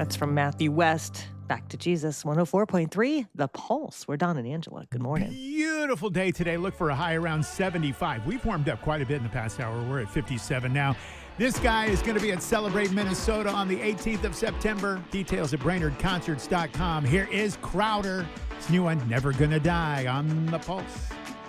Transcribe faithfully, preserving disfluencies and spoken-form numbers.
That's from Matthew West. Back to Jesus, one oh four point three, The Pulse. We're Don and Angela. Good morning. Beautiful day today. Look for a high around seventy-five. We've warmed up quite a bit in the past hour. We're at fifty-seven now. This guy is going to be at Celebrate Minnesota on the eighteenth of September. Details at Brainerd Concerts dot com. Here is Crowder. It's new one, Never Gonna Die on The Pulse.